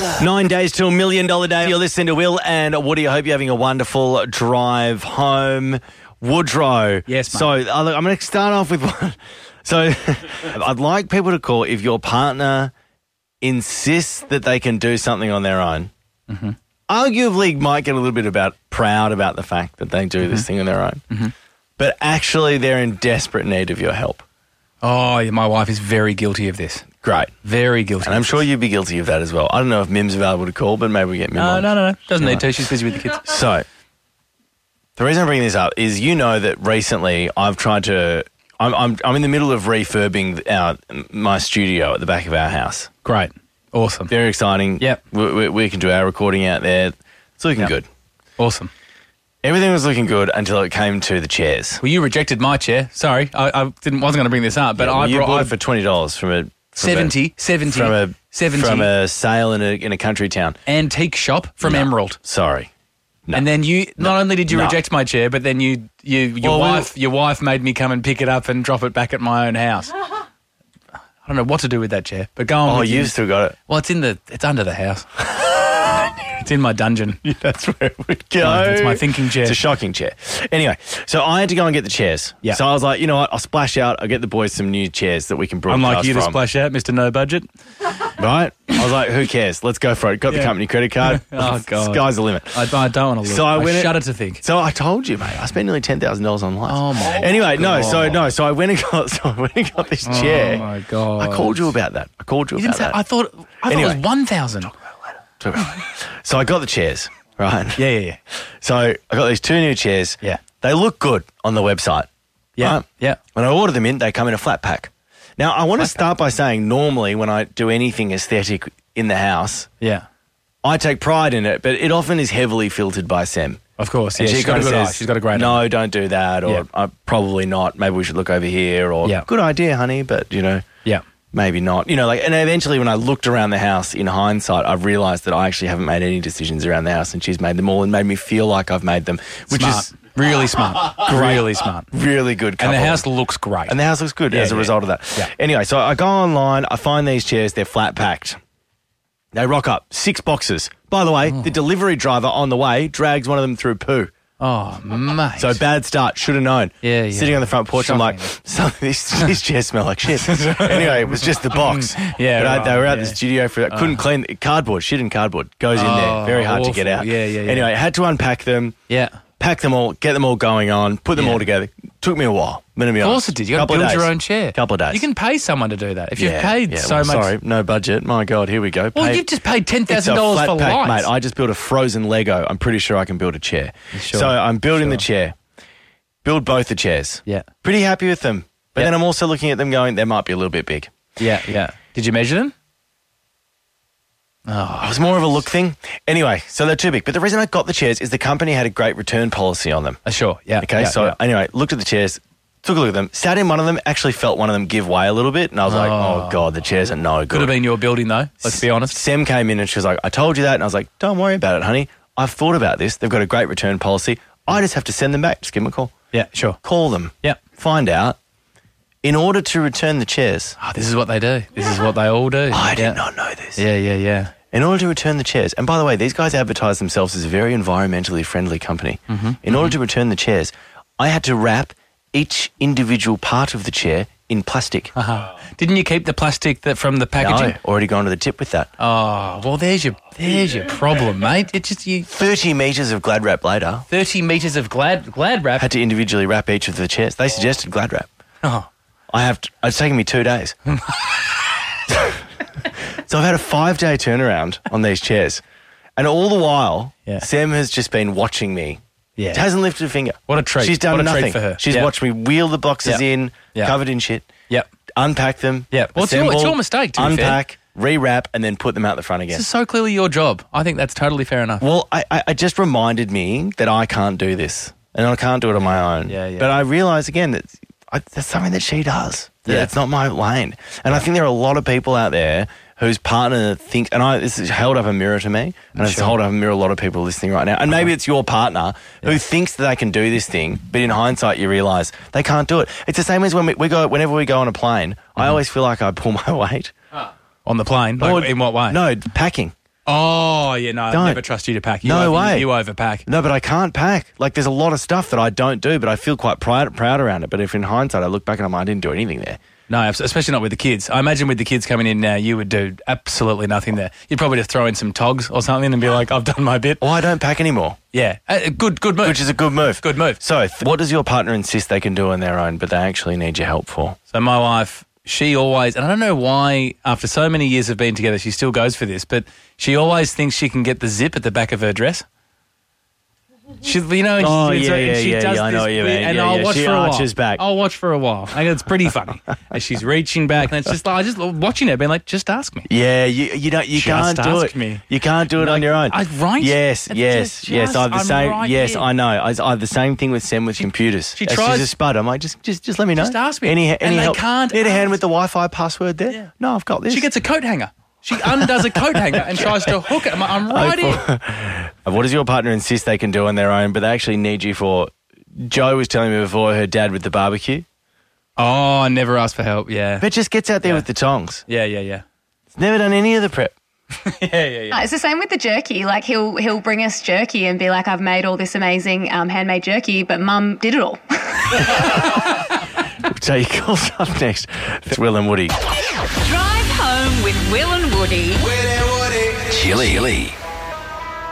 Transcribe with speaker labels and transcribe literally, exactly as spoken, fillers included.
Speaker 1: Nine days to a million dollar day. You're listening to Will and Woody. I hope you're having a wonderful drive home. Woodrow.
Speaker 2: Yes, mate.
Speaker 1: So uh, look, I'm going to start off with one. So I'd like people to call if your partner insists that they can do something on their own. Mm-hmm. Arguably might get a little bit about proud about the fact that they do mm-hmm. this thing on their own. Mm-hmm. But actually they're in desperate need of your help.
Speaker 2: Oh, yeah, my wife is very guilty of this.
Speaker 1: Great.
Speaker 2: Very guilty.
Speaker 1: And I'm sure
Speaker 2: this.
Speaker 1: you'd be guilty of that as well. I don't know if Mim's available to call, but maybe we get Mim
Speaker 2: no,
Speaker 1: on.
Speaker 2: No, no, no. Doesn't
Speaker 1: no.
Speaker 2: need to. She's busy with the kids.
Speaker 1: So the reason I'm bringing this up is you know that recently I've tried to... I'm I'm, I'm in the middle of refurbing our, my studio at the back of our house.
Speaker 2: Great. Awesome.
Speaker 1: Very exciting.
Speaker 2: Yep.
Speaker 1: We, we, we can do our recording out there. It's looking
Speaker 2: yep.
Speaker 1: good.
Speaker 2: Awesome.
Speaker 1: Everything was looking good until it came to the chairs.
Speaker 2: Well, you rejected my chair. Sorry. I, I didn't, wasn't going to bring this up, but
Speaker 1: yeah, well,
Speaker 2: I
Speaker 1: you
Speaker 2: brought...
Speaker 1: bought
Speaker 2: I,
Speaker 1: it for twenty dollars from a... From
Speaker 2: seventy.
Speaker 1: A,
Speaker 2: seventy.
Speaker 1: From a,
Speaker 2: seventy.
Speaker 1: From a sale in a, in a country town.
Speaker 2: Antique shop from
Speaker 1: no,
Speaker 2: Emerald.
Speaker 1: Sorry. No.
Speaker 2: And then you, not
Speaker 1: no.
Speaker 2: only did you
Speaker 1: no.
Speaker 2: reject my chair, but then you, you your
Speaker 1: well,
Speaker 2: wife,
Speaker 1: we,
Speaker 2: your wife made me come and pick it up and drop it back at my own house. I don't know what to do with that chair, but go on.
Speaker 1: Oh,
Speaker 2: with
Speaker 1: you've
Speaker 2: you.
Speaker 1: still got it.
Speaker 2: Well, it's in the, it's under the house. It's in my dungeon.
Speaker 1: Yeah, that's where it would go.
Speaker 2: Oh, it's my thinking chair.
Speaker 1: It's a shocking chair. Anyway, so I had to go and get the chairs.
Speaker 2: Yeah.
Speaker 1: So I was like, you know what? I'll splash out. I'll get the boys some new chairs that we can broadcast
Speaker 2: Unlike you
Speaker 1: from.
Speaker 2: to splash out, Mister No Budget.
Speaker 1: Right? I was like, who cares? Let's go for it. Got
Speaker 2: Yeah.
Speaker 1: the company credit card.
Speaker 2: Oh, God.
Speaker 1: Sky's the limit.
Speaker 2: I, I don't want to look.
Speaker 1: So I,
Speaker 2: I
Speaker 1: went
Speaker 2: shudder to think.
Speaker 1: So I told you, mate. I spent nearly ten thousand dollars on lights.
Speaker 2: Oh, my
Speaker 1: Anyway, no.
Speaker 2: God.
Speaker 1: So no. So I went and got. So I went and got this chair.
Speaker 2: Oh, my God.
Speaker 1: I called you about that. I called you,
Speaker 2: You
Speaker 1: about
Speaker 2: didn't say,
Speaker 1: that.
Speaker 2: I thought, I
Speaker 1: Anyway.
Speaker 2: thought it was one thousand.
Speaker 1: Talk about it. So I got the chairs, right?
Speaker 2: Yeah, yeah, yeah.
Speaker 1: So I got these two new chairs.
Speaker 2: Yeah.
Speaker 1: They look good on the website.
Speaker 2: Yeah,
Speaker 1: Right?
Speaker 2: yeah.
Speaker 1: When I order them in, they come in a flat pack. Now, I want to start by saying normally when I do anything aesthetic in the house,
Speaker 2: Yeah.
Speaker 1: I take pride in it, but it often is heavily filtered by Sam.
Speaker 2: Of course. Yeah,
Speaker 1: And she
Speaker 2: she's got a
Speaker 1: kinda
Speaker 2: good eye.
Speaker 1: says,
Speaker 2: She's got a great
Speaker 1: no,
Speaker 2: eye.
Speaker 1: don't do that, or
Speaker 2: Yeah.
Speaker 1: uh, probably not. Maybe we should look over here, or
Speaker 2: Yeah.
Speaker 1: good idea, honey, but, you know,
Speaker 2: Yeah.
Speaker 1: maybe not. You know, like, and eventually when I looked around the house in hindsight, I've realised that I actually haven't made any decisions around the house and she's made them all and made me feel like I've made them, which
Speaker 2: Smart.
Speaker 1: is
Speaker 2: Really smart. Really smart.
Speaker 1: really good
Speaker 2: And
Speaker 1: couple.
Speaker 2: the house looks great.
Speaker 1: And the house looks good
Speaker 2: Yeah,
Speaker 1: as a
Speaker 2: yeah.
Speaker 1: result of that.
Speaker 2: Yeah.
Speaker 1: Anyway, so I go online, I find these chairs, they're flat packed. They rock up, six boxes. By the way,
Speaker 2: Oh.
Speaker 1: the delivery driver on the way drags one of them through poo.
Speaker 2: Oh, mate.
Speaker 1: So bad start, should have known.
Speaker 2: Yeah, yeah.
Speaker 1: Sitting on the front porch, I'm like,
Speaker 2: Shocking.
Speaker 1: some of these, these chairs smell like shit. Anyway, it was just the box.
Speaker 2: Yeah,
Speaker 1: But I,
Speaker 2: right,
Speaker 1: they were at
Speaker 2: yeah.
Speaker 1: the studio for that. Couldn't clean cardboard, shit in cardboard. Goes in there.
Speaker 2: Oh,
Speaker 1: Very hard to get
Speaker 2: awful.
Speaker 1: out.
Speaker 2: Yeah, yeah, yeah.
Speaker 1: Anyway, I had to unpack them,
Speaker 2: Yeah.
Speaker 1: pack them all, get them all going on, put them
Speaker 2: Yeah.
Speaker 1: all together. Took me a while. I'm gonna be
Speaker 2: Of course
Speaker 1: honest.
Speaker 2: it did. You got to
Speaker 1: Couple of
Speaker 2: build your
Speaker 1: days.
Speaker 2: own chair.
Speaker 1: Couple of days.
Speaker 2: You can pay someone to do that. If you've
Speaker 1: Yeah,
Speaker 2: paid
Speaker 1: yeah,
Speaker 2: so
Speaker 1: well,
Speaker 2: much.
Speaker 1: Sorry, no budget. My God, here we go.
Speaker 2: Well,
Speaker 1: Paid-
Speaker 2: you've just paid ten
Speaker 1: It's a
Speaker 2: thousand dollars
Speaker 1: flat
Speaker 2: for
Speaker 1: pack,
Speaker 2: lights.
Speaker 1: mate. I just built a frozen Lego. I'm pretty sure I can build a chair.
Speaker 2: Sure,
Speaker 1: So I'm building the
Speaker 2: sure.
Speaker 1: chair. Build both the chairs.
Speaker 2: Yeah.
Speaker 1: Pretty happy with them. But
Speaker 2: Yeah.
Speaker 1: then I'm also looking at them going, they might be a little bit big.
Speaker 2: Yeah, yeah. Did you measure them?
Speaker 1: Oh, it was more of a look thing. Anyway, so they're too big. But the reason I got the chairs is the company had a great return policy on them.
Speaker 2: Uh, sure, yeah.
Speaker 1: Okay,
Speaker 2: yeah,
Speaker 1: so
Speaker 2: yeah.
Speaker 1: anyway, looked at the chairs, took a look at them, sat in one of them, actually felt one of them give way a little bit. And I was like,
Speaker 2: Oh.
Speaker 1: oh, God, the chairs are no good.
Speaker 2: Could have been your building, though, let's be honest.
Speaker 1: Sem came in and she was like, I told you that. And I was like, don't worry about it, honey. I've thought about this. They've got a great return policy. I just have to send them back. Just give them a call.
Speaker 2: Yeah, sure.
Speaker 1: Call them.
Speaker 2: Yeah.
Speaker 1: Find out. In order to return the chairs.
Speaker 2: Oh, this is what they do. This is what they all do.
Speaker 1: I
Speaker 2: yeah.
Speaker 1: did not know this.
Speaker 2: Yeah, yeah, yeah.
Speaker 1: In order to return the chairs, and by the way, these guys advertise themselves as a very environmentally friendly company.
Speaker 2: Mm-hmm.
Speaker 1: In order to return the chairs, I had to wrap each individual part of the chair in plastic.
Speaker 2: Uh-huh. Didn't you keep the plastic that from the packaging?
Speaker 1: No, already gone to the tip with that.
Speaker 2: Oh, well, there's your there's your problem, mate. It just you
Speaker 1: thirty metres of Glad Wrap later,
Speaker 2: thirty metres of glad glad wrap.
Speaker 1: had to individually wrap each of the chairs. They suggested Glad Wrap.
Speaker 2: Oh.
Speaker 1: I have to, it's taken me two days. So I've had a five-day turnaround on these chairs. And all the while,
Speaker 2: Yeah.
Speaker 1: Sam has just been watching me.
Speaker 2: Yeah.
Speaker 1: Hasn't lifted a finger.
Speaker 2: What a treat.
Speaker 1: She's done
Speaker 2: What a treat
Speaker 1: nothing
Speaker 2: for her.
Speaker 1: She's
Speaker 2: Yeah.
Speaker 1: watched me wheel the boxes
Speaker 2: Yeah.
Speaker 1: in,
Speaker 2: Yeah.
Speaker 1: covered in shit,
Speaker 2: Yep.
Speaker 1: unpack them,
Speaker 2: Yeah. Well, it's your- it's
Speaker 1: assemble,
Speaker 2: your mistake, to be fair.
Speaker 1: unpack, rewrap, and then put them out the front again.
Speaker 2: This is so clearly your job. I think that's totally fair enough.
Speaker 1: Well, I, I, it just reminded me that I can't do this. And I can't do it on my own.
Speaker 2: Yeah, yeah.
Speaker 1: But I realise, again, that I, that's something that she does. That
Speaker 2: Yeah.
Speaker 1: It's not my lane. And I think there are a lot of people out there whose partner thinks, and I, this has held up a mirror to me, and it's
Speaker 2: Sure.
Speaker 1: held up a mirror to a lot of people listening right now. And maybe it's your partner who thinks that they can do this thing, but in hindsight, you realise they can't do it. It's the same as when we, we go, whenever we go on a plane, I always feel like I pull my weight.
Speaker 2: On the plane? Like,
Speaker 1: Or-
Speaker 2: in what way?
Speaker 1: No, packing.
Speaker 2: Oh, yeah, no,
Speaker 1: Don't.
Speaker 2: I never trust you to pack. You
Speaker 1: No
Speaker 2: over,
Speaker 1: way.
Speaker 2: You, you overpack.
Speaker 1: No, but I can't pack. Like, there's a lot of stuff that I don't do, but I feel quite proud, proud around it. But if in hindsight I look back and I'm like, I didn't do anything there.
Speaker 2: No, abs- especially not with the kids. I imagine with the kids coming in now, you would do absolutely nothing there. You'd probably just throw in some togs or something and be like, I've done my bit.
Speaker 1: Oh, I don't pack anymore.
Speaker 2: Yeah, uh, good good move.
Speaker 1: Which is a good move.
Speaker 2: Good move.
Speaker 1: So, th- what does your partner insist they can do on their own, but they actually need your help for?
Speaker 2: So my wife, she always, and I don't know why, after so many years of being together, she still goes for this, but she always thinks she can get the zip at the back of her dress. She, you know,
Speaker 1: Oh,
Speaker 2: she,
Speaker 1: yeah, yeah,
Speaker 2: she
Speaker 1: yeah,
Speaker 2: does
Speaker 1: yeah, I know
Speaker 2: this
Speaker 1: what you
Speaker 2: weird-
Speaker 1: mean.
Speaker 2: and
Speaker 1: Yeah,
Speaker 2: I'll
Speaker 1: yeah,
Speaker 2: watch
Speaker 1: she
Speaker 2: for a
Speaker 1: arches
Speaker 2: while.
Speaker 1: back.
Speaker 2: I'll watch for a while. I go, it's pretty funny. And she's reaching back, and it's just like, I just watching her, being like, just ask me.
Speaker 1: Yeah, you you don't you
Speaker 2: Just
Speaker 1: can't do
Speaker 2: ask
Speaker 1: it.
Speaker 2: me.
Speaker 1: You can't do it
Speaker 2: No,
Speaker 1: on your own.
Speaker 2: I- right?
Speaker 1: Yes,
Speaker 2: It's
Speaker 1: yes,
Speaker 2: just-
Speaker 1: yes. I have the
Speaker 2: I'm
Speaker 1: same.
Speaker 2: right
Speaker 1: yes,
Speaker 2: here.
Speaker 1: I know. I, I have the same thing with Sam with computers.
Speaker 2: She
Speaker 1: She's
Speaker 2: tries-
Speaker 1: a spud. I'm like, just just just let me know.
Speaker 2: Just ask me.
Speaker 1: Any
Speaker 2: And
Speaker 1: any
Speaker 2: they
Speaker 1: help?
Speaker 2: can't
Speaker 1: Need a hand
Speaker 2: ask.
Speaker 1: with the Wi-Fi password there?
Speaker 2: Yeah.
Speaker 1: No, I've got this.
Speaker 2: She gets a coat hanger. She undoes a coat hanger and tries to hook it. I'm, like, I'm right here.
Speaker 1: What does your partner insist they can do on their own, but they actually need you for? Joe was telling me before her dad with the barbecue.
Speaker 2: Oh, I never asked for help. Yeah.
Speaker 1: But just gets out there
Speaker 2: Yeah.
Speaker 1: with the tongs.
Speaker 2: Yeah, yeah, yeah.
Speaker 1: He's never done any of the prep.
Speaker 2: yeah, yeah, yeah.
Speaker 3: Uh, It's the same with the jerky. Like he'll he'll bring us jerky and be like, "I've made all this amazing um, handmade jerky, but Mum did it all."
Speaker 1: So you calls up next. It's Will and Woody.
Speaker 4: Drive home with Will and Woody.
Speaker 5: Chili.